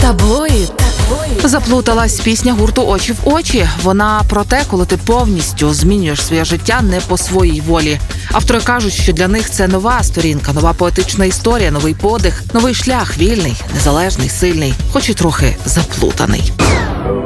Таблоїд. Заплуталась пісня гурту «Очі в очі». Вона про те, коли ти повністю змінюєш своє життя не по своїй волі. Автори кажуть, що для них це нова сторінка, нова поетична історія, новий подих, новий шлях, вільний, незалежний, сильний, хоч і трохи заплутаний.